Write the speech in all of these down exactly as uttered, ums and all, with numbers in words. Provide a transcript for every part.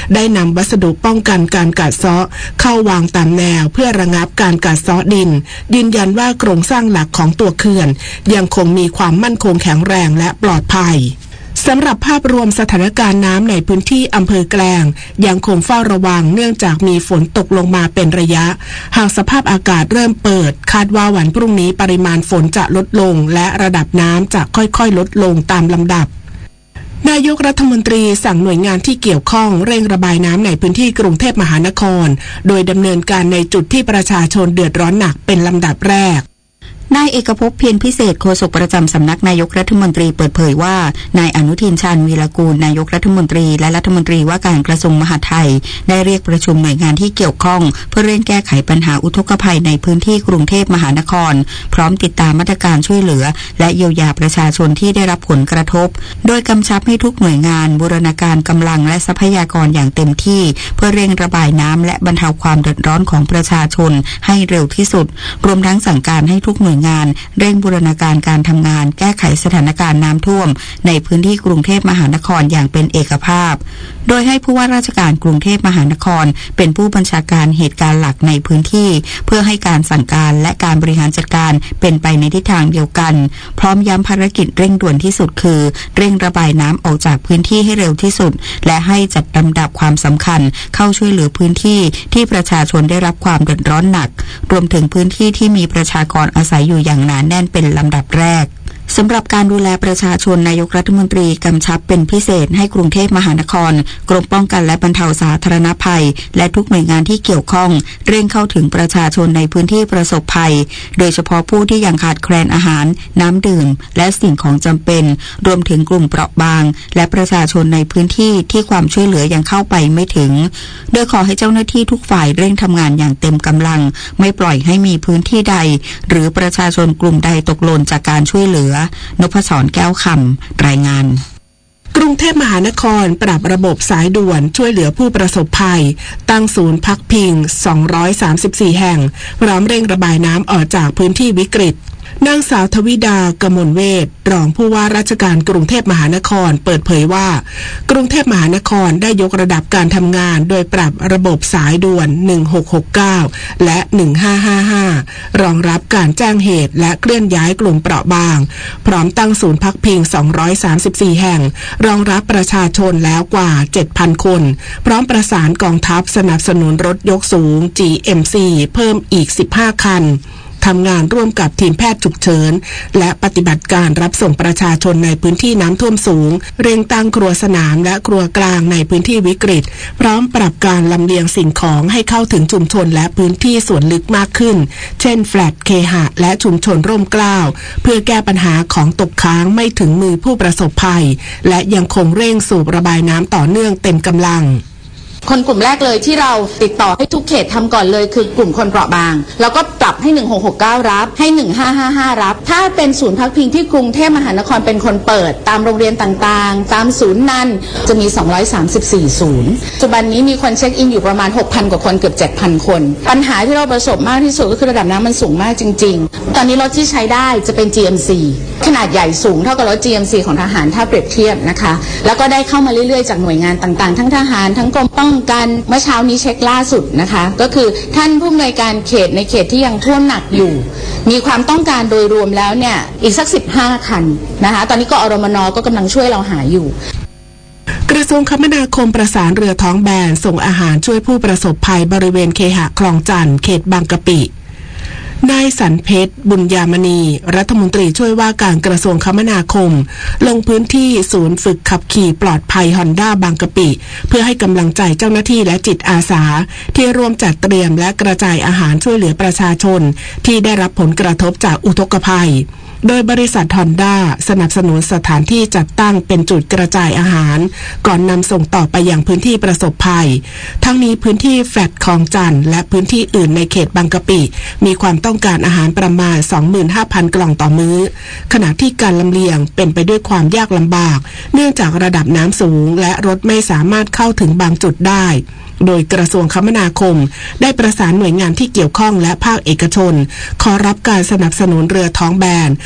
ได้นำวัสดุป้องกันการกัดเซาะเข้าวางตามแนวเพื่อระงับการกัดเซาะดินยืนยันว่าโครงสร้างหลักของตัวเขื่อนยังคงมีความมั่นคงแข็งแรงและปลอดภัยสำหรับภาพรวมสถานการณ์น้ำในพื้นที่อำเภอแกลงยังคงเฝ้าระวังเนื่องจากมีฝนตกลงมาเป็นระยะหากสภาพอากาศเริ่มเปิดคาดว่าวันพรุ่งนี้ปริมาณฝนจะลดลงและระดับน้ำจะค่อยๆลดลงตามลำดับนายกรัฐมนตรีสั่งหน่วยงานที่เกี่ยวข้องเร่งระบายน้ำในพื้นที่กรุงเทพมหานครโดยดำเนินการในจุดที่ประชาชนเดือดร้อนหนักเป็นลำดับแรกนายเอกภพเพียรพิเศษโฆษกประจำสำนักนายกรัฐมนตรีเปิดเผยว่านายอนุทินชาญวีรกูลนายกรัฐมนตรีและรัฐมนตรีว่าการกระทรวงมหาดไทยได้เรียกประชุมหน่วยงานที่เกี่ยวข้องเพื่อเร่งแก้ไขปัญหาอุทกภัยในพื้นที่กรุงเทพมหานครพร้อมติดตามมาตรการช่วยเหลือและเยียวยาประชาชนที่ได้รับผลกระทบโดยกำชับให้ทุกหน่วยงานบูรณาการกำลังและทรัพยากรอย่างเต็มที่เพื่อเร่งระบายน้ำและบรรเทาความเดือดร้อนของประชาชนให้เร็วที่สุดรวมทั้งสั่งการให้ทุกหน่วยงานเร่งบูรณาการการทำงานแก้ไขสถานการณ์น้ำท่วมในพื้นที่กรุงเทพมหานครอย่างเป็นเอกภาพโดยให้ผู้ว่าราชการกรุงเทพมหานครเป็นผู้บัญชาการเหตุการณ์หลักในพื้นที่เพื่อให้การสั่งการและการบริหารจัดการเป็นไปในทิศทางเดียวกันพร้อมย้ำภารกิจเร่งด่วนที่สุดคือเร่งระบายน้ำออกจากพื้นที่ให้เร็วที่สุดและให้จัดลำดับความสำคัญเข้าช่วยเหลือพื้นที่ที่ประชาชนได้รับความเดือดร้อนหนักรวมถึงพื้นที่ที่มีประชากรอาศัยอยู่อย่างหนาแน่นเป็นลำดับแรกสำหรับการดูแลประชาชนนายกรัฐมนตรีกำชับเป็นพิเศษให้กรุงเทพมหานครกรมป้องกันและบรรเทาสาธารณภัยและทุกหน่วยงานที่เกี่ยวข้องเร่งเข้าถึงประชาชนในพื้นที่ประสบภัยโดยเฉพาะผู้ที่ยังขาดแคลนอาหารน้ำดื่มและสิ่งของจำเป็นรวมถึงกลุ่มเปราะบางและประชาชนในพื้นที่ที่ความช่วยเหลือยังเข้าไปไม่ถึงโดยขอให้เจ้าหน้าที่ทุกฝ่ายเร่งทำงานอย่างเต็มกำลังไม่ปล่อยให้มีพื้นที่ใดหรือประชาชนกลุ่มใดตกหล่นจากการช่วยเหลือนพศรแก้วคำรายงานกรุงเทพมหานครปรับระบบสายด่วนช่วยเหลือผู้ประสบภัยตั้งศูนย์พักพิงสองร้อยสามสิบสี่แห่งพร้อมเร่งระบายน้ำออกจากพื้นที่วิกฤตนางสาวทวิดากมลเวชรองผู้ว่าราชการกรุงเทพมหานครเปิดเผยว่ากรุงเทพมหานครได้ยกระดับการทำงานโดยปรับระบบสายด่วนหนึ่งหกหกเก้าและหนึ่งห้าห้าห้ารองรับการแจ้งเหตุและเคลื่อนย้ายกลุ่มเปราะบางพร้อมตั้งศูนย์พักพิงสองร้อยสามสิบสี่แห่งรองรับประชาชนแล้วกว่า เจ็ดพัน คนพร้อมประสานกองทัพสนับสนุนรถยกสูง จี เอ็ม ซี เพิ่มอีกสิบห้าคันทำงานร่วมกับทีมแพทย์ฉุกเฉินและปฏิบัติการรับส่งประชาชนในพื้นที่น้ำท่วมสูงเร่งตั้งครัวสนามและครัวกลางในพื้นที่วิกฤตพร้อมปรับการลำเลียงสิ่งของให้เข้าถึงชุมชนและพื้นที่ส่วนลึกมากขึ้นเช่นแฟลตเคหะและชุมชนร่มเกล้าเพื่อแก้ปัญหาของตกค้างไม่ถึงมือผู้ประสบภัยและยังคงเร่งสูบระบายน้ำต่อเนื่องเต็มกำลังคนกลุ่มแรกเลยที่เราติดต่อให้ทุกเขตทำก่อนเลยคือกลุ่มคนเปราะบางแล้วก็ปรับให้หนึ่งหกหกเก้ารับให้หนึ่งห้าห้าห้ารับถ้าเป็นศูนย์พักพิงที่กรุงเทพมหานครเป็นคนเปิดตามโรงเรียนต่างๆตามศูนย์นั้นจะมีสองร้อยสามสิบสี่ศูนย์ปัจจุบันนี้มีคนเช็คอินอยู่ประมาณ หกพัน กว่าคนเกือบ เจ็ดพัน คนปัญหาที่เราประสบมากที่สุดก็คือระดับน้ำมันสูงมากจริงๆตอนนี้รถที่ใช้ได้จะเป็น จี เอ็ม ซี ขนาดใหญ่สูงเท่ากับรถ จี เอ็ม ซี ของทหารถ้าเปรียบเทียบนะคะแล้วก็ได้เข้ามาเรื่อยๆจากหน่วยงานต่างๆทั้งทหารทั้งกรมป้องกันเมื่อเช้านี้เช็คล่าสุดนะคะก็คือท่านผู้อำนวยการเขตในเขตที่ยังท่วมหนักอยู่มีความต้องการโดยรวมแล้วเนี่ยอีกสักสิบห้าคันนะคะตอนนี้กอรมนก็กำลังช่วยเราหาอยู่กระทรวงคมนาคมประสานเรือท้องแบนส่งอาหารช่วยผู้ประสบภัยบริเวณเคหะคลองจันทน์เขตบางกะปินายสันเพชรบุญยามณีรัฐมนตรีช่วยว่าการกระทรวงคมนาคมลงพื้นที่ศูนย์ฝึกขับขี่ปลอดภัยฮอนด้าบางกะปิเพื่อให้กำลังใจเจ้าหน้าที่และจิตอาสาที่ร่วมจัดเตรียมและกระจายอาหารช่วยเหลือประชาชนที่ได้รับผลกระทบจากอุทกภัยโดยบริษัทฮอนด้าสนับสนุนสถานที่จัดตั้งเป็นจุดกระจายอาหารก่อนนำส่งต่อไปยังพื้นที่ประสบภัยทั้งนี้พื้นที่แฟลตคลองจันทน์และพื้นที่อื่นในเขตบางกะปิมีความต้องการอาหารประมาณ สองหมื่นห้าพัน กล่องต่อมื้อขณะที่การลำเลียงเป็นไปด้วยความยากลำบากเนื่องจากระดับน้ำสูงและรถไม่สามารถเข้าถึงบางจุดได้โดยกระทรวงคมนาคมได้ประสานหน่วยงานที่เกี่ยวข้องและภาคเอกชนขอรับการสนับสนุนเรือท้องแบน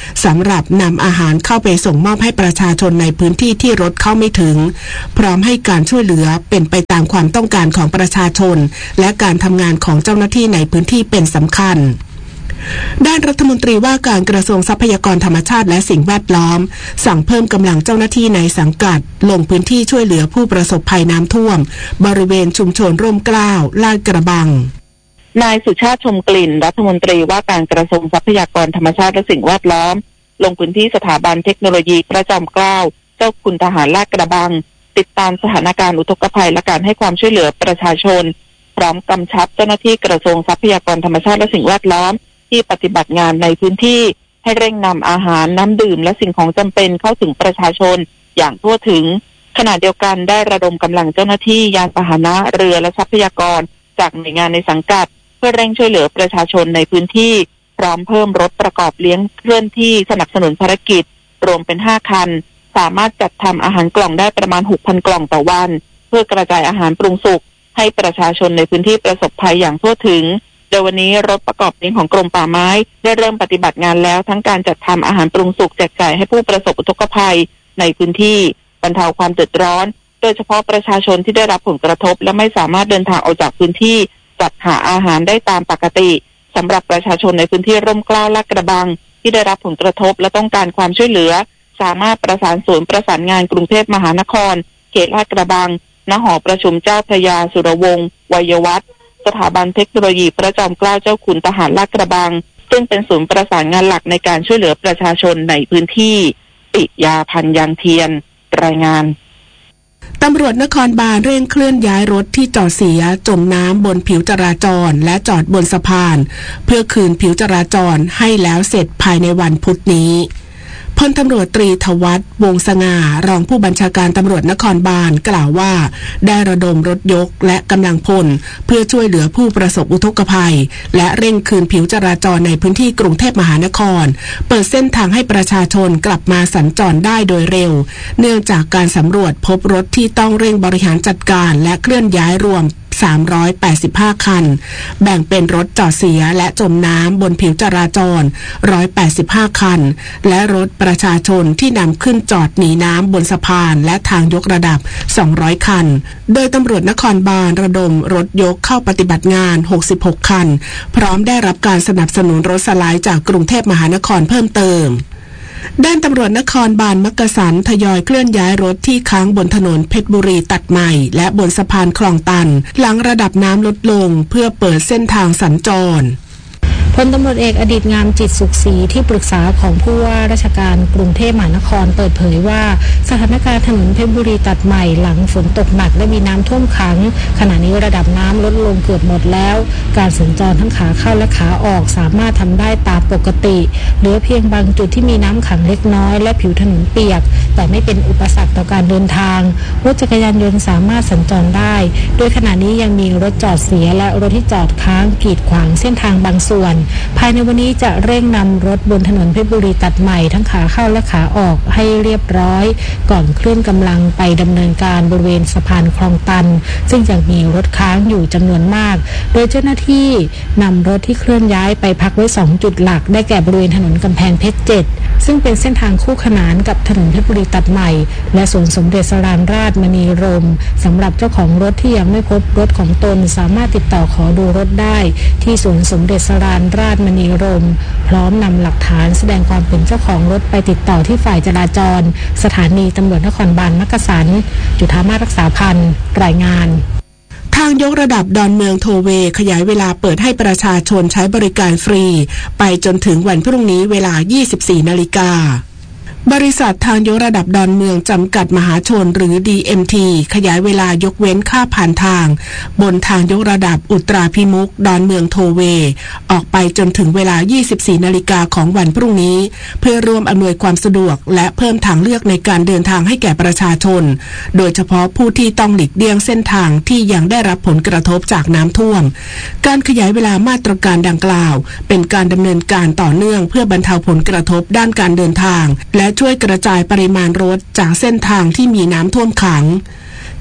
สำหรับนำอาหารเข้าไปส่งมอบให้ประชาชนในพื้นที่ที่รถเข้าไม่ถึงพร้อมให้การช่วยเหลือเป็นไปตามความต้องการของประชาชนและการทำงานของเจ้าหน้าที่ในพื้นที่เป็นสำคัญด้านรัฐมนตรีว่าการกระทรวงทรัพยากรธรรมชาติและสิ่งแวดล้อมสั่งเพิ่มกำลังเจ้าหน้าที่ในสังกัดลงพื้นที่ช่วยเหลือผู้ประสบภัยน้ำท่วมบริเวณชุมชนร่มเกล้าลาดกระบังนายสุชาติชมกลิ่นรัฐมนตรีว่าการกระทรวงทรัพยากรธรรมชาติและสิ่งแวดล้อมลงพื้นที่สถาบันเทคโนโลยีพระจอมเกล้าเจ้าคุณทหารลาดกระบังติดตามสถานการณ์อุทกภัยและการให้ความช่วยเหลือประชาชนพร้อมกำชับเจ้าหน้าที่กระทรวงทรัพยากรธรรมชาติและสิ่งแวดล้อมที่ปฏิบัติงานในพื้นที่ให้เร่งนำอาหารน้ำดื่มและสิ่งของจำเป็นเข้าถึงประชาชนอย่างทั่วถึงขณะเดียวกันได้ระดมกำลังเจ้าหน้าที่ยานพาหนะเรือและทรัพยากรจากหน่วยงานในสังกัดเพื่อเร่งช่วยเหลือประชาชนในพื้นที่พร้อมเพิ่มรถประกอบเลี้ยงเคลื่อนที่สนับสนุนภารกิจรวมเป็นห้าคันสามารถจัดทำอาหารกล่องได้ประมาณ หกพัน กล่องต่อวันเพื่อกระจายอาหารปรุงสุกให้ประชาชนในพื้นที่ประสบภัยอย่างทั่วถึงโดยวันนี้รถประกอบเลี้ยงของกรมป่าไม้ได้เริ่มปฏิบัติงานแล้วทั้งการจัดทำอาหารปรุงสุกแจกจ่ายให้ผู้ประสบอุทกภัยในพื้นที่บรรเทาความเดือดร้อนโดยเฉพาะประชาชนที่ได้รับผลกระทบและไม่สามารถเดินทางออกจากพื้นที่จัดหาอาหารได้ตามปกติสำหรับประชาชนในพื้นที่ร่มเกล้าลาดกระบังที่ได้รับผลกระทบและต้องการความช่วยเหลือสามารถประสานศูนย์ประสานงานกรุงเทพมหานครเขตลาดกระบังณหอประชุมเจ้าพระยาสุรวงศ์วัยวัฒน์สถาบันเทคโนโลยีพระจอมเกล้าเจ้าขุนทหารลาดกระบังซึ่งเป็นศูนย์ประสานงานหลักในการช่วยเหลือประชาชนในพื้นที่ปิยาพันธ์ยางเทียนรายงานตำรวจนครบาลเร่งเคลื่อนย้ายรถที่จอดเสียจมน้ำบนผิวจราจรและจอดบนสะพานเพื่อคืนผิวจราจรให้แล้วเสร็จภายในวันพุธนี้พลตำรวจตรีทวัฒน์วงศ์สง่ารองผู้บัญชาการตำรวจนครบาลกล่าวว่าได้ระดมรถยกและกำลังพลเพื่อช่วยเหลือผู้ประสบอุทกภัยและเร่งคืนผิวจราจรในพื้นที่กรุงเทพมหานครเปิดเส้นทางให้ประชาชนกลับมาสัญจรได้โดยเร็วเนื่องจากการสำรวจพบรถที่ต้องเร่งบริหารจัดการและเคลื่อนย้ายรวมสามร้อยแปดสิบห้าคันแบ่งเป็นรถจอดเสียและจมน้ำบนผิวจราจรหนึ่งร้อยแปดสิบห้าคันและรถประชาชนที่นำขึ้นจอดหนีน้ำบนสะพานและทางยกระดับสองร้อยคันโดยตำรวจนครบาลระดมรถยกเข้าปฏิบัติงานหกสิบหกคันพร้อมได้รับการสนับสนุนรถสไลด์จากกรุงเทพมหานครเพิ่มเติมด้านตำรวจนครบาลมักกะสันทยอยเคลื่อนย้ายรถที่ค้างบนถนนเพชรบุรีตัดใหม่และบนสะพานคลองตันหลังระดับน้ำลดลงเพื่อเปิดเส้นทางสัญจรพลตำรวจเอกอดิษฐ์งามจิตสุขศรีที่ปรึกษาของผู้ว่าราชการกรุงเทพมหานครเปิดเผยว่าสถานการณ์ถนนเพชรบุรีตัดใหม่หลังฝนตกหนักและมีน้ำท่วมขังขณะนี้ระดับน้ำลดลงเกือบหมดแล้วการสัญจรทั้งขาเข้าและขาออกสามารถทำได้ตามปกติเหลือเพียงบางจุดที่มีน้ำขังเล็กน้อยและผิวถนนเปียกแต่ไม่เป็นอุปสรรคต่อการเดินทางรถจักรยานยนต์สามารถสัญจรได้โดยขณะนี้ยังมีรถจอดเสียและรถที่จอดค้างกีดขวางเส้นทางบางส่วนภายในวันนี้จะเร่งนำรถบนถนนเพชรบุรีตัดใหม่ทั้งขาเข้าและขาออกให้เรียบร้อยก่อนเคลื่อนกำลังไปดำเนินการบริเวณสะพานคลองตันซึ่งยังมีรถค้างอยู่จำนวนมากโดยเจ้าหน้าที่นำรถที่เคลื่อนย้ายไปพักไว้สองจุดหลักได้แก่บริเวณถนนกำแพงเพชรเจ็ดซึ่งเป็นเส้นทางคู่ขนานกับถนนเพชรบุรีตัดใหม่และสวนสมเด็จสรานราชมณีรมย์สำหรับเจ้าของรถที่ยังไม่พบรถของตนสามารถติดต่อขอดูรถได้ที่สวนสมเด็จสรานราชมณีรมย์พร้อมนำหลักฐานแสดงความเป็นเจ้าของรถไปติดต่อที่ฝ่ายจราจรสถานีตำรวจนครบาลมักกะสันจุฑามาศรักษาพันธ์รายงานทางยกระดับดอนเมืองโทเวขยายเวลาเปิดให้ประชาชนใช้บริการฟรีไปจนถึงวันพรุ่งนี้เวลา ยี่สิบสี่นาฬิกาบริษัททางยกระดับดอนเมืองจำกัดมหาชนหรือ ดี เอ็ม ที ขยายเวลายกเว้นค่าผ่านทางบนทางยกระดับอุตราพิมุขดอนเมืองโทเวออกไปจนถึงเวลา ยี่สิบสี่นาฬิกาของวันพรุ่งนี้เพื่อร่วมอำนวยความสะดวกและเพิ่มทางเลือกในการเดินทางให้แก่ประชาชนโดยเฉพาะผู้ที่ต้องหลีกเลี่ยงเส้นทางที่ยังได้รับผลกระทบจากน้ำท่วมการขยายเวลามาตรการดังกล่าวเป็นการดำเนินการต่อเนื่องเพื่อบรรเทาผลกระทบด้านการเดินทางและช่วยกระจายปริมาณรถจากเส้นทางที่มีน้ำท่วมขัง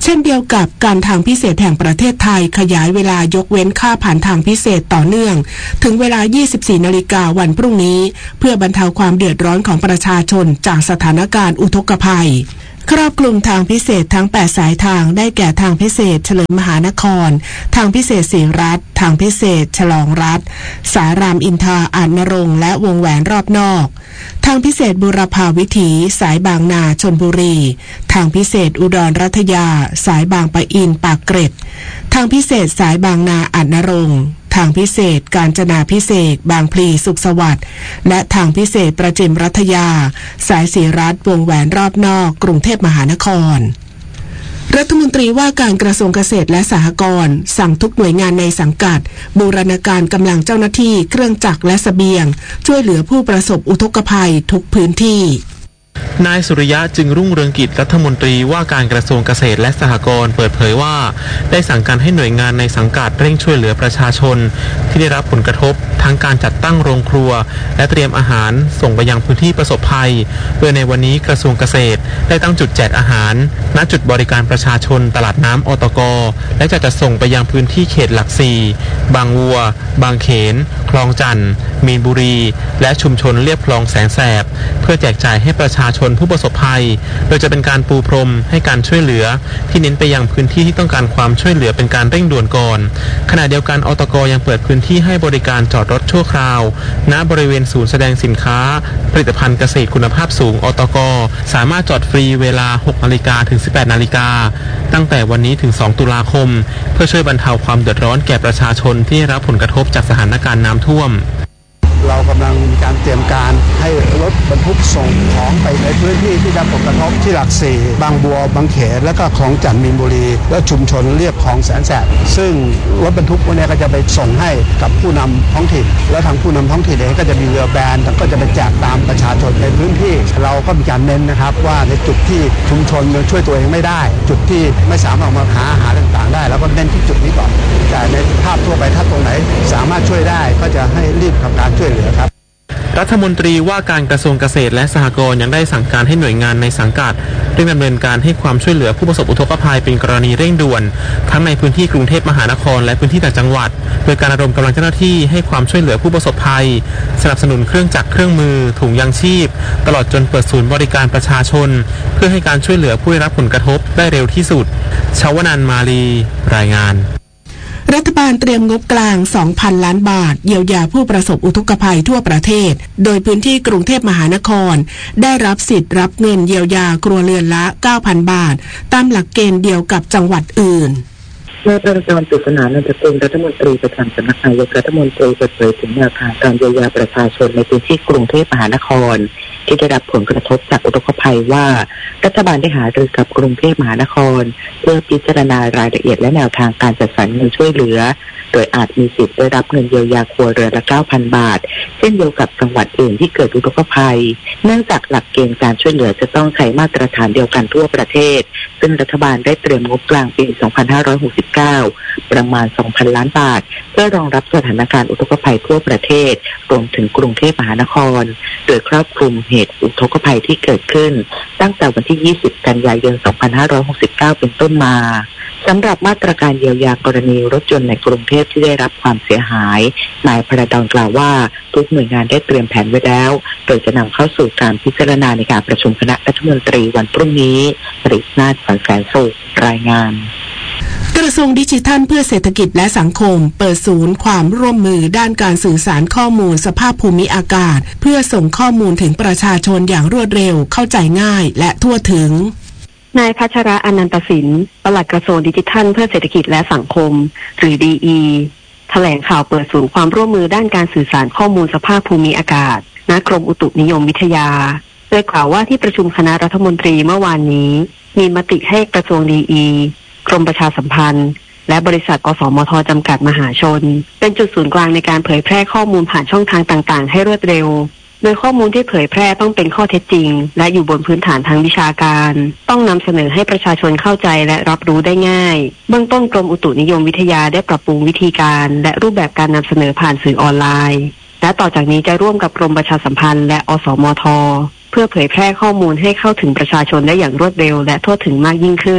เช่นเดียวกับการทางพิเศษแห่งประเทศไทยขยายเวลายกเว้นค่าผ่านทางพิเศษต่อเนื่องถึงเวลา ยี่สิบสี่ นาฬิกาวันพรุ่งนี้เพื่อบรรเทาความเดือดร้อนของประชาชนจากสถานการณ์อุทกภัยครอบคลุมทางพิเศษทั้งแปดสายทางได้แก่ทางพิเศษเฉลิมมหานครทางพิเศษศรีรัตน์ทางพิเศษฉลองรัฐสายรามอินทราอาจนรงค์และวงแหวนรอบนอกทางพิเศษบุรพาวิถีสายบางนาชลบุรีทางพิเศษอุดรรัตยาสายบางปะอินปากเกร็ดทางพิเศษสายบางนาอาจนรงค์ทางพิเศษกาญจนาพิเศษบางพลีสุขสวัสดิ์และทางพิเศษประจิมรัตยาสายศรีรัตน์วงแหวนรอบนอกกรุงเทพมหานครรัฐมนตรีว่าการกระทรวงเกษตรและสหกรณ์สั่งทุกหน่วยงานในสังกัดบูรณาการกำลังเจ้าหน้าที่เครื่องจักรและเสบียงช่วยเหลือผู้ประสบอุทกภัยทุกพื้นที่นายสุริยะจึงรุ่งเรืองกิจรัฐมนตรีว่าการกระทรวงเกษตรและสหกรณ์เปิดเผยว่าได้สั่งการให้หน่วยงานในสังกัดเร่งช่วยเหลือประชาชนที่ได้รับผลกระทบทั้งการจัดตั้งโรงครัวและเตรียมอาหารส่งไปยังพื้นที่ประสบภัยโดยในวันนี้กระทรวงเกษตรได้ตั้งจุดแจกอาหารณจุดบริการประชาชนตลาดน้ำอตกและจะจัดส่งไปยังพื้นที่เขตหลักสี่บางวัวบางเขนคลองจันทน์มีนบุรีและชุมชนเลียบคลองแสนแสบเพื่อแจกจ่ายให้ประชาชนผู้ประสบภัยโดยจะเป็นการปูพรมให้การช่วยเหลือที่เน้นไปยังพื้นที่ที่ต้องการความช่วยเหลือเป็นการเร่งด่วนก่อนขณะเดียวกันอตกยังเปิดพื้นที่ให้บริการจอดรถชั่วคราวณบริเวณศูนย์แสดงสินค้าผลิตภัณฑ์เกษตรคุณภาพสูงอตกสามารถจอดฟรีเวลา หกนาฬิกา ถึง สิบแปดนาฬิกาตั้งแต่วันนี้ถึงสองตุลาคมเพื่อช่วยบรรเทาความเดือดร้อนแก่ประชาชนที่ได้รับผลกระทบจากสถานการณ์น้ำท่วมเรากำลังมีการเตรียมการให้รถบรรทุกส่งของไปในพื้นที่ที่ได้รับผลกระทบที่หลักสี่บางบัวบางเขนและก็คลองจันทน์มีนบุรีและชุมชนเรียบคลองแสนแสบซึ่งรถบรรทุกพวกนี้ก็จะไปส่งให้กับผู้นำท้องถิ่นและทางผู้นำท้องถิ่นเองก็จะมีเรือแบนแล้วก็จะไปแจกตามประชาชนในพื้นที่เราก็มีการเน้นนะครับว่าในจุดที่ชุมชนช่วยตัวเองไม่ได้จุดที่ไม่สามารถออกมาหาอาหารต่างๆได้แล้วก็เน้นที่จุดนี้ก่อนแต่ในภาพทั่วไปถ้าตรงไหนสามารถช่วยได้ก็จะให้รีบทำการช่วยเหลือครับรัฐมนตรีว่าการกระทรวงเกษตรและสหกรณ์ยังได้สั่งการให้หน่วยงานในสังกัดเร่งดำเนินการให้ความช่วยเหลือผู้ประสบอุทกภัยเป็นกรณีเร่งด่วนทั้งในพื้นที่กรุงเทพมหานครและพื้นที่ต่างจังหวัดโดยการระดมกำลังเจ้าหน้าที่ให้ความช่วยเหลือผู้ประสบภัยสนับสนุนเครื่องจักรเครื่องมือถุงยางชีพตลอดจนเปิดศูนย์บริการประชาชนเพื่อให้การช่วยเหลือผู้ได้รับผลกระทบได้เร็วที่สุดชวนันท์มาลีรายงานรัฐบาลเตรียมงบกลาง สองพัน ล้านบาทเยียวยาผู้ประสบอุทกภัยทั่วประเทศโดยพื้นที่กรุงเทพมหานครได้รับสิทธิ์รับเงินเยียวยาครัวเรือนละ เก้าพัน บาทตามหลักเกณฑ์เดียวกับจังหวัดอื่นนายประจร ปริศนานันทกุลรัฐมนตรีประจำสำนักนายกรัฐมนตรีเปิดเผยถึงแนวทางการเยียวยาประชาชนในพื้นที่กรุงเทพมหานครที่ได้รับผลกระทบจากอุทกภัยว่ารัฐบาลได้หารือกับกรุงเทพมหานครเพื่อพิจารณารายละเอียดและแนวทางการจัดสรรเงินช่วยเหลือโดยอาจมีสิทธิ์ได้รับเงินเยียวยาครัวเรือนละ เก้าพัน บาทเช่นเดียวกับจังหวัดอื่นที่เกิดอุทกภัยเนื่องจากหลักเกณฑ์การช่วยเหลือจะต้องใช้มาตรฐานเดียวกันทั่วประเทศซึ่งรัฐบาลได้เตรียมงบกลางปี สองพันห้าร้อยหกสิบเก้า ประมาณ สองพัน ล้านบาทเพื่อรองรับสถานการณ์อุทกภัยทั่วประเทศรวมถึงกรุงเทพมหานครโดยครอบคลุมเหตุอุทกภัยที่เกิดขึ้นตั้งแต่วันที่ ยี่สิบ กันยายน สองพันห้าร้อยหกสิบเก้า เป็นต้นมาสำหรับมาตรการเยียวยากรณีรถยนต์ในกรุงเทพที่ได้รับความเสียหายนายพระดอนกล่าวว่าทุกหน่วยงานได้เตรียมแผนไว้แล้วโดยจะนำเข้าสู่การพิจารณาในการประชุมคณะรัฐมนตรีวันพรุ่งนี้ปริศนาถ ฝันแสนสุขรายงานกระทรวงดิจิทัลเพื่อเศรษฐกิจและสังคมเปิดศูนย์ความร่วมมือด้านการสื่อสารข้อมูลสภาพภูมิอากาศเพื่อส่งข้อมูลถึงประชาชนอย่างรวดเร็วเข้าใจง่ายและทั่วถึงนายพัชระอนันตสินปลัดกระทรวงดิจิทัลเพื่อเศรษฐกิจและสังคมหรือ ดี อี แถลงข่าวเปิดศูนย์ความร่วมมือด้านการสื่อสารข้อมูลสภาพภูมิอากาศณกรมอุตุนิยมวิทยาโดยกล่าวว่าที่ประชุมคณะรัฐมนตรีเมื่อวานนี้มีมติให้กระทรวง ดี อี กรมประชาสัมพันธ์และบริษัทกสมทจำกัดมหาชนเป็นจุดศูนย์กลางในการเผยแพร่ข้อมูลผ่านช่องทางต่างๆให้รวดเร็วโดยข้อมูลที่เผยแพร่ต้องเป็นข้อเท็จจริงและอยู่บนพื้นฐานทางวิชาการต้องนำเสนอให้ประชาชนเข้าใจและรับรู้ได้ง่ายเบื้องต้นกรมอุตุนิยมวิทยาได้ปรับปรุงวิธีการและรูปแบบการนำเสนอผ่านสื่อออนไลน์และต่อจากนี้จะร่วมกับกรมประชาสัมพันธ์และอสมทเพื่อเผยแพร่ข้อมูลให้เข้าถึงประชาชนได้อย่างรวดเร็วและทั่วถึงมากยิ่งขึ้น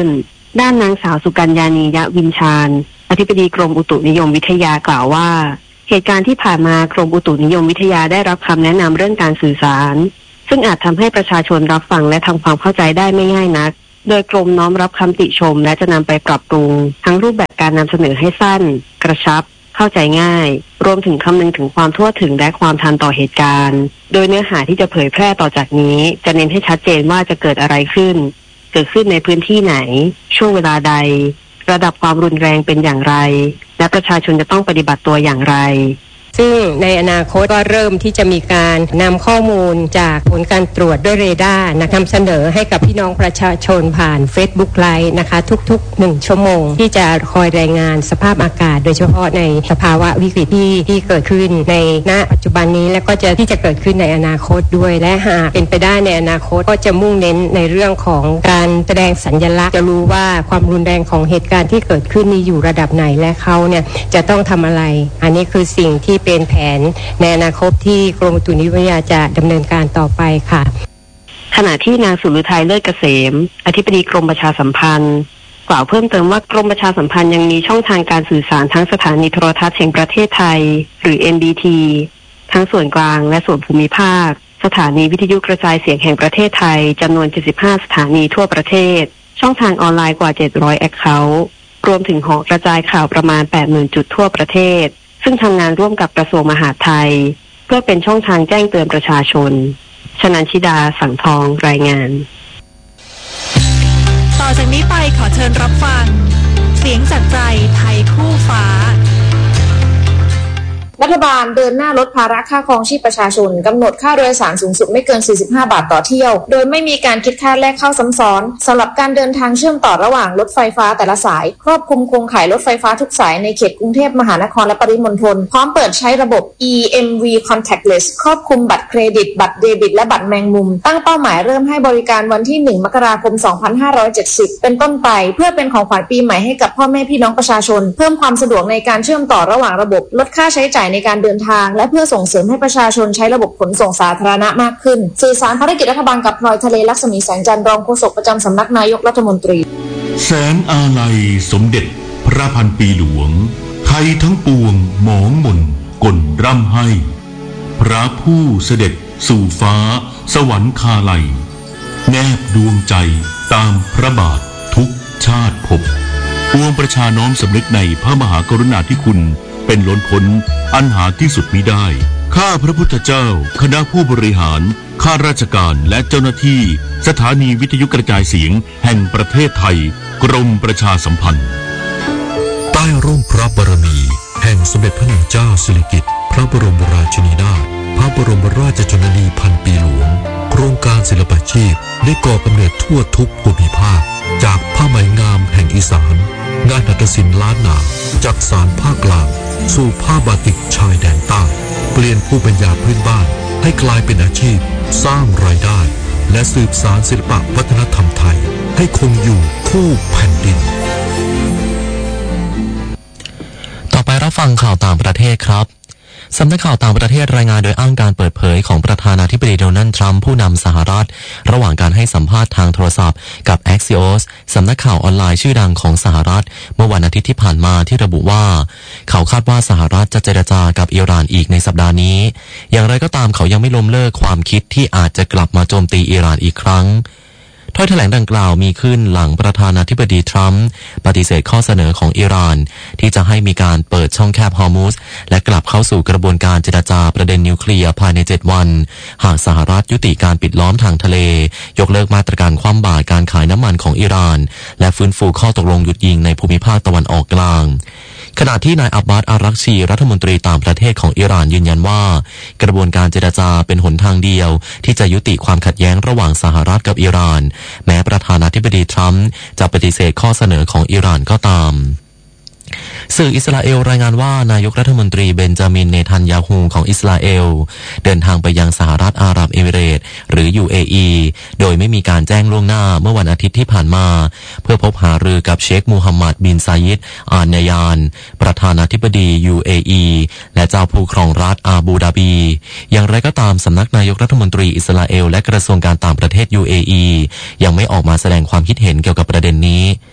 ด้านนางสาวสุกัญญานียะวินชาญอธิบดีกรมอุตุนิยมวิทยากล่าวว่าเหตุการณ์ที่ผ่านมากรมอุตุนิยมวิทยาได้รับคำแนะนำเรื่องการสื่อสารซึ่งอาจทำให้ประชาชนรับฟังและทำความเข้าใจได้ไม่ง่ายนักโดยกรมน้อมรับคำติชมและจะนำไปปรับปรุงทั้งรูปแบบการนำเสนอให้สั้นกระชับเข้าใจง่ายรวมถึงคำนึงถึงความทั่วถึงและความทันต่อเหตุการณ์โดยเนื้อหาที่จะเผยแพร่ต่อจากนี้จะเน้นให้ชัดเจนว่าจะเกิดอะไรขึ้นเกิดขึ้นในพื้นที่ไหนช่วงเวลาใดระดับความรุนแรงเป็นอย่างไรและประชาชนจะต้องปฏิบัติตัวอย่างไรซึ่งในอนาคตก็เริ่มที่จะมีการนำข้อมูลจากผลการตรวจด้วยเรดาร์นำเสนอให้กับพี่น้องประชาชนผ่าน Facebook Live นะคะทุกๆหนึ่งชั่วโมงที่จะคอยรายงานสภาพอากาศโดยเฉพาะในสภาวะวิกฤตที่ที่เกิดขึ้นในณปัจจุบันนี้และก็จะที่จะเกิดขึ้นในอนาคตด้วยและหากเป็นไปได้ในอนาคตก็จะมุ่งเน้นในเรื่องของการแสดงสัญลักษณ์จะรู้ว่าความรุนแรงของเหตุการณ์ที่เกิดขึ้นนี้อยู่ระดับไหนและเขาเนี่ยจะต้องทำอะไรอันนี้คือสิ่งที่เป็นแผนในอนาคตที่กรมอุตุนิยมวิทยาจะดำเนินการต่อไปค่ะขณะที่นางสุรุทัยเลิศเกษมอธิบดีกรมประชาสัมพันธ์กล่าวเพิ่มเติมว่ากรมประชาสัมพันธ์ยังมีช่องทางการสื่อสารทั้งสถานีโทรทัศน์แห่งประเทศไทยหรือ เอ็น บี ที ทั้งส่วนกลางและส่วนภูมิภาคสถานีวิทยุกระจายเสียงแห่งประเทศไทยจำนวนเจ็ดสิบห้าสถานีทั่วประเทศช่องทางออนไลน์กว่าเจ็ดร้อยแอคเคาท์รวมถึงหอกระจายข่าวประมาณ แปดหมื่น จุดทั่วประเทศซึ่งทำงานร่วมกับกระทรวงมหาดไทยเพื่อเป็นช่องทางแจ้งเตือนประชาชนชนันชิดาสังทองรายงานต่อจากนี้ไปขอเชิญรับฟังเสียงจากใจไทยคู่ฟ้ารัฐบาลเดินหน้าลดภาระค่าครองชีพประชาชนกำหนดค่าโดยสารสูงสุดไม่เกินสี่สิบห้าบาทต่อเที่ยวโดยไม่มีการคิดค่าแลกเข้าซ้ำซ้อนสำหรับการเดินทางเชื่อมต่อระหว่างรถไฟฟ้าแต่ละสายครอบคลุมโครงข่ายรถไฟฟ้าทุกสายในเขตกรุงเทพมหานครและปริมณฑลพร้อมเปิดใช้ระบบ อี เอ็ม วี Contactless ครอบคลุมบัตรเครดิตบัตรเดบิตและบัตรแมงมุมตั้งเป้าหมายเริ่มให้บริการวันที่หนึ่งมกราคมสองพันห้าร้อยเจ็ดสิบเป็นต้นไปเพื่อเป็นของขวัญปีใหม่ให้กับพ่อแม่พี่น้องประชาชนเพิ่มความสะดวกในการเชื่อมต่อระหว่างระบบลดค่าใช้จ่ายในการเดินทางและเพื่อส่งเสริมให้ประชาชนใช้ระบบขนส่งสาธารณะมากขึ้นสื่อสารภารกิจรัฐบาลกับพลอยทะเลลักษมีแสงจันทร์รองโฆษกประจำสำนักนายกรัฐมนตรีแสงอาลัยสมเด็จพระพันปีหลวงไทยทั้งปวงหมองมนก่นร่ำให้พระผู้เสด็จสู่ฟ้าสวรรคาลัยแนบดวงใจตามพระบาททุกชาติภพปวงประชาน้อมสำนึกในพระมหากรุณาธิคุณเป็นล้นพ้นอันหาที่สุดมิได้ข้าพระพุทธเจ้าคณะผู้บริหารข้าราชการและเจ้าหน้าที่สถานีวิทยุกระจายเสียงแห่งประเทศไทยกรมประชาสัมพันธ์ใต้ร่มพระบารมีแห่งสมเด็จพระนางเจ้าสิริกิติ์พระบรมราชินีนาถพระบรมราชชนนีพันปีหลวงโครงการศิลปาชีพได้ก่อกำเนิดทั่วทุกภูมิภาคจากผ้าไหมงามแห่งอีสานงานหัตถศิลป์ล้านนาจากสานภาคกลางสู่ผ้าบาติกชายแดนใต้เปลี่ยนผู้ปัญญาพื้นบ้านให้กลายเป็นอาชีพสร้างรายได้และสืบสานศิลปวัฒนธรรมไทยให้คงอยู่คู่แผ่นดินต่อไปรับฟังข่าวต่างประเทศครับสำนักข่าวต่างประเทศรายงานโดยอ้างการเปิดเผยของประธานาธิบดีโดนัลด์ทรัมป์ผู้นำสหรัฐระหว่างการให้สัมภาษณ์ทางโทรศัพท์กับ Axios สำนักข่าวออนไลน์ชื่อดังของสหรัฐเมื่อวันอาทิตย์ที่ผ่านมาที่ระบุว่าเขาคาดว่าสหรัฐจะเจรจากับอิหร่านอีกในสัปดาห์นี้อย่างไรก็ตามเขายังไม่ล้มเลิกความคิดที่อาจจะกลับมาโจมตีอิหร่านอีกครั้งถ้อยแถลงดังกล่าวมีขึ้นหลังประธานาธิบดีทรัมป์ปฏิเสธข้อเสนอของอิหร่านที่จะให้มีการเปิดช่องแคบฮอร์มุซและกลับเข้าสู่กระบวนการเจรจาประเด็นนิวเคลียร์ภายในเจ็ดวันหากสหรัฐยุติการปิดล้อมทางทะเลยกเลิกมาตรการคว่ำบาตรการขายน้ำมันของอิหร่านและฟื้นฟูข้อตกลงหยุดยิงในภูมิภาคตะวันออกกลางขณะที่นายอับบาส อารักชีรัฐมนตรีต่างประเทศของอิหร่านยืนยันว่ากระบวนการเจรจาเป็นหนทางเดียวที่จะยุติความขัดแย้งระหว่างสหรัฐกับอิหร่านแม้ประธานาธิบดีทรัมป์จะปฏิเสธข้อเสนอของอิหร่านก็ตามสื่ออิสราเอลรายงานว่านายกรัฐมนตรีเบนจามินเนทันยาฮูของอิสราเอลเดินทางไปยังสหรัฐอาหรับเอมิเรตส์หรือ ยู เอ อี โดยไม่มีการแจ้งล่วงหน้าเมื่อวันอาทิตย์ที่ผ่านมาเพื่อพบหารือกับเชคมูฮัมหมัดบินซายิดอาลนายานประธานาธิบดี ยู เอ อี และเจ้าผู้ครองรัฐอาบูดาบีอย่างไรก็ตามสำนักนายกรัฐมนตรีอิสราเอลและกระทรวงการต่างประเทศ ยู เอ อี ยังไม่ออกมาแสดงความคิดเห็นเกี่ยวกับประเด็นนี้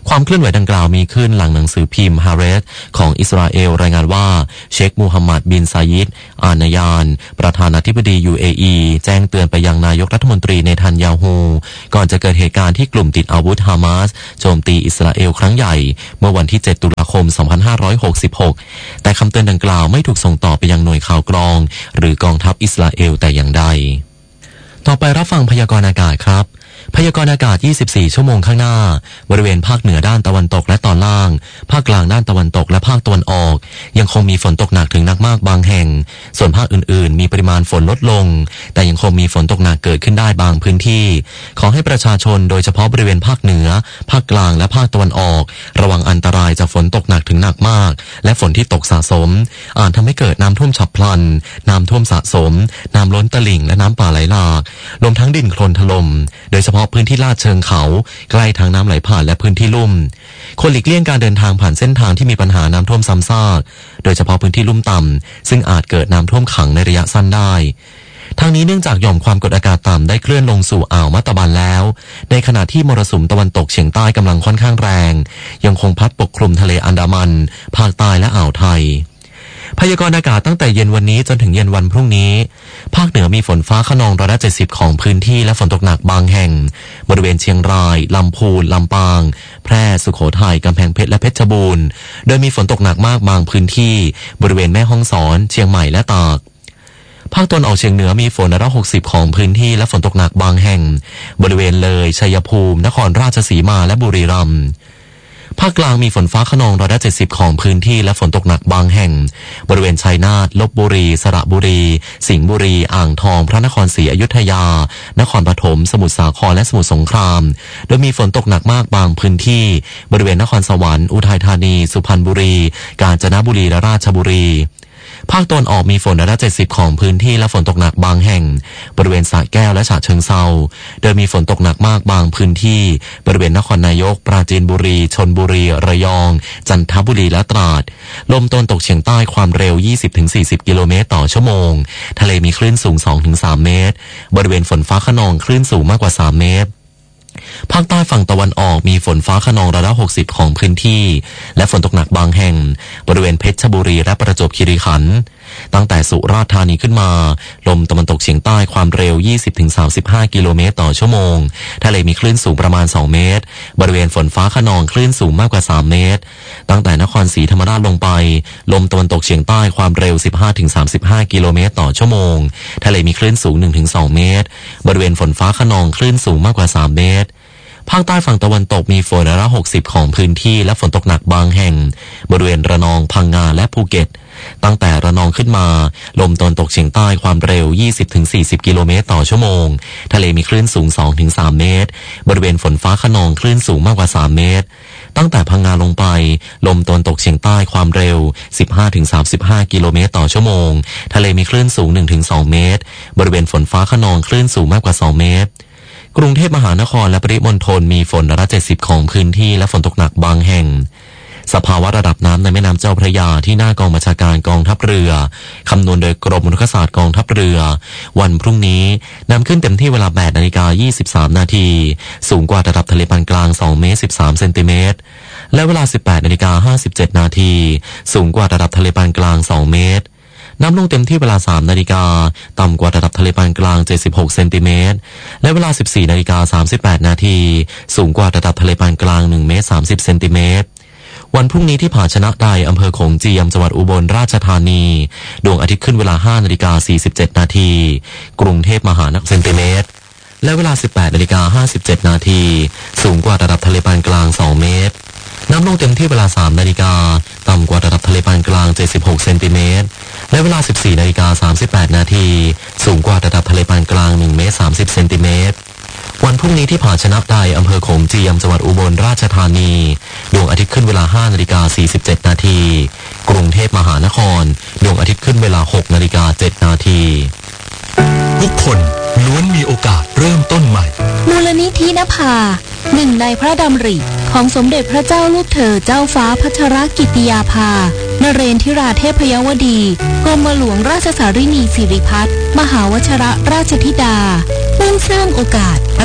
ความเคลื่อนไหวดังกล่าวมีขึ้นหลังหนังสือพิมพ์ฮาเรสของอิสราเอลรายงานว่าเชคมูฮัมหมัดบินซายิดอานายานประธานาธิบดี ยู เอ อี แจ้งเตือนไปยังนายกรัฐมนตรีเนทันยาฮูก่อนจะเกิดเหตุการณ์ที่กลุ่มติดอาวุธฮามาสโจมตีอิสราเอลครั้งใหญ่เมื่อวันที่เจ็ดตุลาคมสองพันห้าร้อยหกสิบหกแต่คำเตือนดังกล่าวไม่ถูกส่งต่อไปยังหน่วยข่าวกรองหรือกองทัพอิสราเอลแต่อย่างใดต่อไปรับฟังพยากรณ์อากาศครับพยากรณ์อากาศยี่สิบสี่ชั่วโมงข้างหน้าบริเวณภาคเหนือด้านตะวันตกและตอนล่างภาคกลางด้านตะวันตกและภาคตะวันออกยังคงมีฝนตกหนักถึงหนักมากบางแห่งส่วนภาคอื่นๆมีปริมาณฝนลดลงแต่ยังคงมีฝนตกหนักเกิดขึ้นได้บางพื้นที่ขอให้ประชาชนโดยเฉพาะบริเวณภาคเหนือภาคกลางและภาคตะวันออกระวังอันตรายจากฝนตกหนักถึงหนักมากและฝนที่ตกสะสมอาจทำให้เกิดน้ำท่วมฉับพลันน้ำท่วมสะสมน้ำล้นตลิ่งและน้ำป่าไหลหลากรวมทั้งดินโคลนถล่มโดยเฉพาะพื้นที่ลาดเชิงเขาใกล้ทางน้ำไหลผ่านและพื้นที่ลุ่มควรหลีกเลี่ยงการเดินทางผ่านเส้นทางที่มีปัญหาน้ำท่วมซ้ำซากโดยเฉพาะพื้นที่ลุ่มต่ำซึ่งอาจเกิดน้ำท่วมขังในระยะสั้นได้ทางนี้เนื่องจากหย่อมความกดอากาศต่ำได้เคลื่อนลงสู่อ่าวมัตตบันแล้วในขณะที่มรสุมตะวันตกเฉียงใต้กำลังค่อนข้างแรงยังคงพัดปกคลุมทะเลอันดามันภาคใต้และอ่าวไทยพยากรณ์อากาศตั้งแต่เย็นวันนี้จนถึงเย็นวันพรุ่งนี้ภาคเหนือมีฝนฟ้าคะนองร้อยละเจ็ดสิบของพื้นที่และฝนตกหนักบางแห่งบริเวณเชียงรายลำพูนลำปางแพร่สุโขทัยกำแพงเพชรและเพชรบูรณ์โดยมีฝนตกหนักมากบางพื้นที่บริเวณแม่ฮ่องสอนเชียงใหม่และตากภาคตะวันออกเฉียงเหนือมีฝนร้อยละหกสิบของพื้นที่และฝนตกหนักบางแห่งบริเวณเลยชัยภูมินครราชสีมาและบุรีรัมย์ภาคกลางมีฝนฟ้าคะนองร้อยละเจ็ดสิบของพื้นที่และฝนตกหนักบางแห่งบริเวณชัยนาทลพบุรีสระบุรีสิงห์บุรีอ่างทองพระนครศรีอยุธยานครปฐมสมุทรสาครและสมุทรสงครามโดยมีฝนตกหนักมากบางพื้นที่บริเวณนครสวรรค์อุทัยธานีสุพรรณบุรีกาญจนบุรีและราชบุรีภาคตะวันออกมีฝนร้อยละเจ็ดสิบของพื้นที่และฝนตกหนักบางแห่งบริเวณสระแก้วและฉะเชิงเทราโดยมีฝนตกหนักมากบางพื้นที่บริเวณนครนายกปราจีนบุรีชลบุรีระยองจันทบุรีและตราดลมตะวันตกเฉียงใต้ความเร็ว ยี่สิบถึงสี่สิบ กิโลเมตรต่อชั่วโมงทะเลมีคลื่นสูง สองถึงสาม เมตรบริเวณฝนฟ้าคะนองคลื่นสูงมากกว่าสามเมตรภาคใต้ฝั่งตะวันออกมีฝนฟ้าคะนองร้อยละหกสิบของพื้นที่และฝนตกหนักบางแห่งบริเวณเพชรบุรีและประจวบคีรีขันธ์ตั้งแต่สุราษฎร์ธานีขึ้นมาลมตะวันตกเฉียงใต้ความเร็ว ยี่สิบถึงสามสิบห้า กิโลเมตรต่อชั่วโมงทะเลมีคลื่นสูงประมาณสองเมตรบริเวณฝนฟ้าคะนองคลื่นสูงมากกว่าสามเมตรตั้งแต่นครศรีธรรมราชลงไปลมตะวันตกเฉียงใต้ความเร็ว สิบห้าถึงสามสิบห้า กิโลเมตรต่อชั่วโมงทะเลมีคลื่นสูง หนึ่งถึงสอง เมตรบริเวณฝนฟ้าคะนองคลื่นสูงมากกว่าสามเมตรภาคใต้ฝั่งตะวันตกมีฝนร้อยละหกสิบของพื้นที่และฝนตกหนักบางแห่งบริเวณระนองพังงาและภูเก็ตตั้งแต่ระนองขึ้นมาลมตะวันตกเฉียงใต้ความเร็ว ยี่สิบถึงสี่สิบ กิโลเมตรต่อชั่วโมงทะเลมีคลื่นสูง สองถึงสาม เมตรบริเวณฝนฟ้าคะนองคลื่นสูงมากกว่าสามเมตรตั้งแต่พังงาลงไปลมตะวันตกเฉียงใต้ความเร็ว สิบห้าถึงสามสิบห้า กิโลเมตรต่อชั่วโมงทะเลมีคลื่นสูง หนึ่งถึงสอง เมตรบริเวณฝนฟ้าคะนองคลื่นสูงมากกว่าสองเมตรกรุงเทพมหานครและปริมณฑลมีฝนร้อยละเจ็ดสิบของพื้นที่และฝนตกหนักบางแห่งสภาวะระดับน้ำในแม่น้ำเจ้าพระยาที่หน้ากองบัญชาการกองทัพเรือคำนวณโดยกรมอุทกศาสตร์กองทัพเรือวันพรุ่งนี้น้ำขึ้นเต็มที่เวลา แปดนาฬิกายี่สิบสาม นาทีสูงกว่าระดับทะเลปานกลางสองเมตรสิบสามเซนติเมตรและเวลา สิบแปดนาฬิกาห้าสิบเจ็ด นาทีสูงกว่าระดับทะเลปานกลางสองเมตรน้ำลงเต็มที่เวลา สามนาฬิกาต่ำกว่าระดับทะเลปานกลางเจ็ดสิบหกเซนติเมตรและเวลา สิบสี่นาฬิกาสามสิบแปด นาทีสูงกว่าระดับทะเลปานกลางหนึ่งเมตรสามสิบเซนติเมตรวันพรุ่งนี้ที่ผาชนะใดอำเภอโขงเจียมจังหวัดอุบลราชธานีดวงอาทิตย์ขึ้นเวลา ห้านาฬิกาสี่สิบเจ็ด นาทีกรุงเทพมหานครเซนติเมตรและเวลา สิบแปดนาฬิกาห้าสิบเจ็ด นาทีสูงกว่าระดับทะเลปานกลางสองเมตรน้ำลงเต็มที่เวลา สามนาฬิกาต่ำกว่าระดับทะเลปานกลางเจ็ดสิบหกเซนติเมตรและเวลา สิบสี่นาฬิกาสามสิบแปด นาทีสูงกว่าระดับทะเลปานกลางหนึ่งเมตรสามสิบเซนติเมตรวันพรุ่งนี้ที่ผาชนะใดอำเภอโขงเจียมจังหวัดอุบลราชธานีดวงอาทิตย์ขึ้นเวลา ห้านาฬิกาสี่สิบเจ็ด นาทีกรุงเทพมหานครดวงอาทิตย์ขึ้นเวลา หกนาฬิกาเจ็ด นาทีทุกคนล้วนมีโอกาสเริ่มต้นใหม่มูลนิธินภาหนึ่งในพระดำริของสมเด็จพระเจ้าลูกเธอเจ้าฟ้าพัชรกิติยาภานเรนทิราเทพยวดีกรมหลวงราชสารินีสิริพัฒน์มหาวชรราชธิดามุ่งสร้างโอกาสพั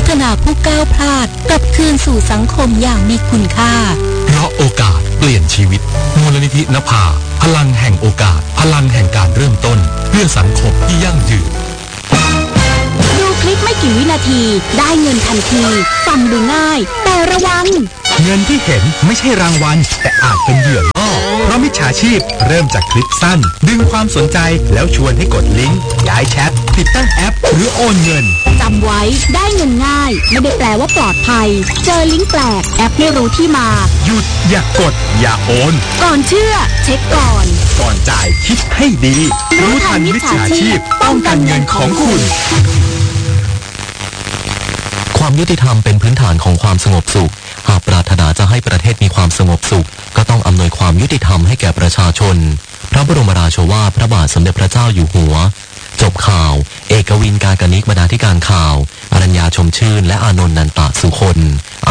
ฒนาผู้ก้าวพลาดกลับคืนสู่สังคมอย่างมีคุณค่าเพราะโอกาสเปลี่ยนชีวิตมูลนิธินภาพลังแห่งโอกาสพลังแห่งการเริ่มต้นเพื่อสังคมที่ยั่งยืนดูคลิปไม่กี่วินาทีได้เงินทันทีฟังดูง่ายแต่ระวังเงินที่เห็นไม่ใช่รางวัลแต่อาจเป็นเหยื่อล่อเพราะมิจฉาชีพเริ่มจากคลิปสั้นดึงความสนใจแล้วชวนให้กดลิงก์ย้ายแชทติดตั้งแอปหรือโอนเงินจำไว้ได้เงินง่ายไม่ได้แปลว่าปลอดภัยเจอลิงก์แปลกแอปไม่รู้ที่มาหยุดอย่ากดอย่าโอนก่อนเชื่อเช็คก่อนก่อนจ่ายคิดให้ดีรู้ทันมิจฉาชีพป้องกันเงินของคุณความยุติธรรมเป็นพื้นฐานของความสงบสุขหากปรารถนาจะให้ประเทศมีความสงบสุขก็ต้องอำนวยความยุติธรรมให้แก่ประชาชนพระบรมราโชวาทพระบาทสมเด็จพระเจ้าอยู่หัวจบข่าวเอกวิน กากนิกบรรณาธิการข่าวอรัญญาชมชื่นและอานนท์นันตะสุคน